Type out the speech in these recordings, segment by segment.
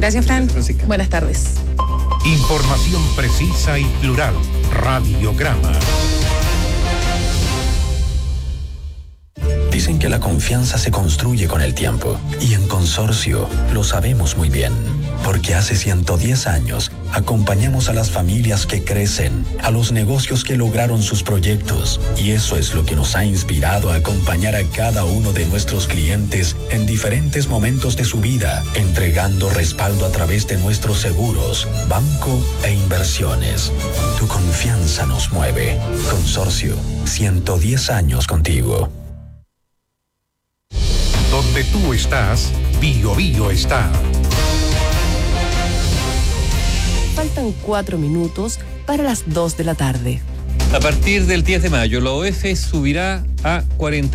Gracias, Fran. Francisca. Buenas tardes. Información precisa y plural. Radiograma. Dicen que la confianza se construye con el tiempo, y en Consorcio lo sabemos muy bien, porque hace 110 años acompañamos a las familias que crecen, a los negocios que lograron sus proyectos, y eso es lo que nos ha inspirado a acompañar a cada uno de nuestros clientes en diferentes momentos de su vida, entregando respaldo a través de nuestros seguros, banco e inversiones. Tu confianza nos mueve. Consorcio, 110 años contigo. Donde tú estás, Bio Bio está. Faltan 4 minutos para las 2 de la tarde. A partir del 10 de mayo, la OEF subirá a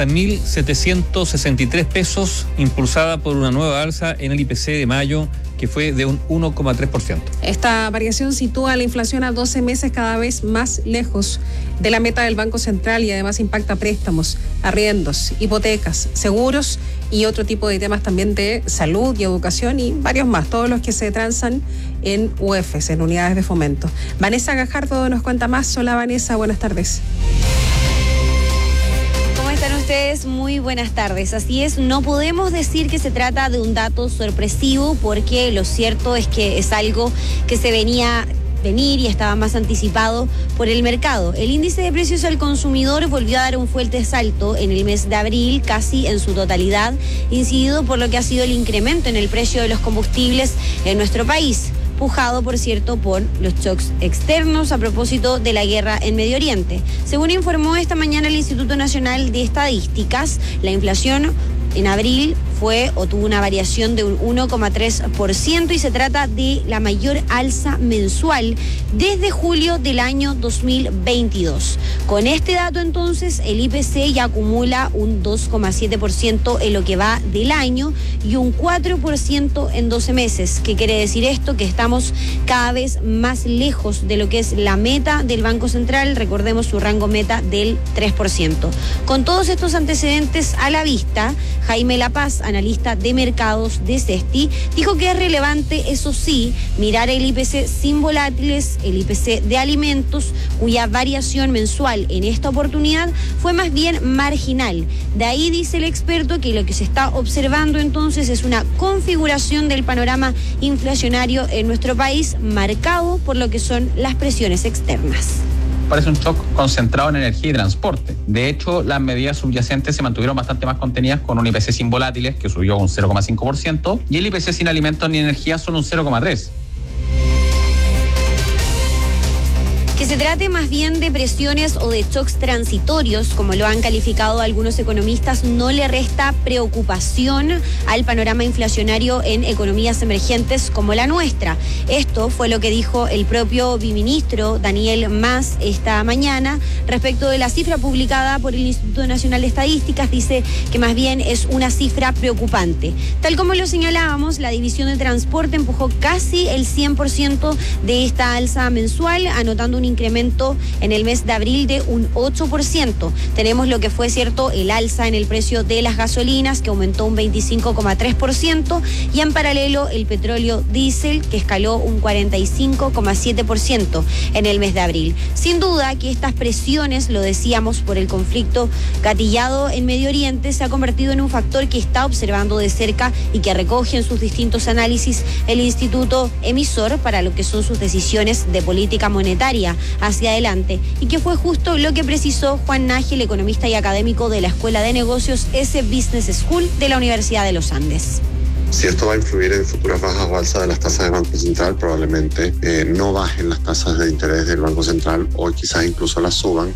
40.763 pesos, impulsada por una nueva alza en el IPC de mayo, que fue de un 1,3%. Esta variación sitúa la inflación a 12 meses cada vez más lejos de la meta del Banco Central y además impacta préstamos, arriendos, hipotecas, seguros y otro tipo de temas también de salud y educación y varios más, todos los que se transan en UEFs, en unidades de fomento. Vanessa Gajardo nos cuenta más. Hola Vanessa, buenas tardes. ¿Cómo están ustedes? Muy buenas tardes. Así es, no podemos decir que se trata de un dato sorpresivo porque lo cierto es que es algo que se venía venir y estaba más anticipado por el mercado. El índice de precios al consumidor volvió a dar un fuerte salto en el mes de abril, casi en su totalidad, incidido por lo que ha sido el incremento en el precio de los combustibles en nuestro país, pujado, por cierto, por los shocks externos a propósito de la guerra en Medio Oriente. Según informó esta mañana el Instituto Nacional de Estadísticas, la inflación en abril tuvo una variación de un 1,3% y se trata de la mayor alza mensual desde julio del año 2022. Con este dato entonces el IPC ya acumula un 2,7% en lo que va del año y un 4% en 12 meses. ¿Qué quiere decir esto? Que estamos cada vez más lejos de lo que es la meta del Banco Central, recordemos su rango meta del 3%. Con todos estos antecedentes a la vista, Jaime Lapaz, analista de mercados de CESTI, dijo que es relevante, eso sí, mirar el IPC sin volátiles, el IPC de alimentos, cuya variación mensual en esta oportunidad fue más bien marginal. De ahí dice el experto que lo que se está observando entonces es una configuración del panorama inflacionario en nuestro país marcado por lo que son las presiones externas. Parece un shock concentrado en energía y transporte. De hecho, las medidas subyacentes se mantuvieron bastante más contenidas con un IPC sin volátiles que subió un 0,5% y el IPC sin alimentos ni energía solo un 0,3%. Que se trate más bien de presiones o de shocks transitorios, como lo han calificado algunos economistas, no le resta preocupación al panorama inflacionario en economías emergentes como la nuestra. Esto fue lo que dijo el propio viceministro Daniel Mas esta mañana respecto de la cifra publicada por el Instituto Nacional de Estadísticas. Dice que más bien es una cifra preocupante. Tal como lo señalábamos, la división de transporte empujó casi el 100% de esta alza mensual, anotando un incremento en el mes de abril de un 8%. Tenemos lo que fue cierto el alza en el precio de las gasolinas, que aumentó un 25,3%, y en paralelo el petróleo diésel, que escaló un 45,7% en el mes de abril. Sin duda que estas presiones, lo decíamos, por el conflicto gatillado en Medio Oriente, se ha convertido en un factor que está observando de cerca y que recoge en sus distintos análisis el instituto emisor para lo que son sus decisiones de política monetaria hacia adelante, y que fue justo lo que precisó Juan Nájel, economista y académico de la Escuela de Negocios S Business School de la Universidad de los Andes. Si esto va a influir en futuras bajas o alzas de las tasas del Banco Central, probablemente no bajen las tasas de interés del Banco Central o quizás incluso las suban.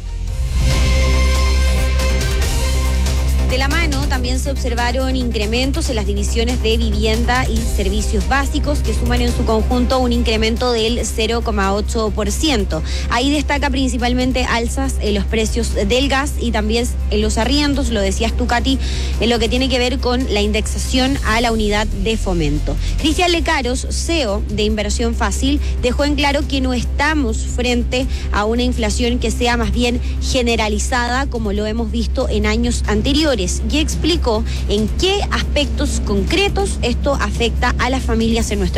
De la mano también se observaron incrementos en las divisiones de vivienda y servicios básicos, que suman en su conjunto un incremento del 0,8%. Ahí destaca principalmente alzas en los precios del gas y también en los arriendos, lo decías tú, Katy, en lo que tiene que ver con la indexación a la unidad de fomento. Cristian Lecaros, CEO de Inversión Fácil, dejó en claro que no estamos frente a una inflación que sea más bien generalizada, como lo hemos visto en años anteriores, y explicó en qué aspectos concretos esto afecta a las familias en nuestro